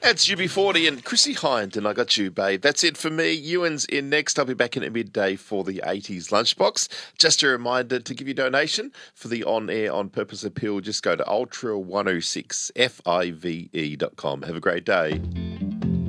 That's UB40 and Chrissy Hind, and I got you, babe. That's it for me. Ewan's in next. I'll be back in at midday for the 80s lunchbox. Just a reminder to give your donation for the on-air, on-purpose appeal. Just go to ultra106five.com. Have a great day.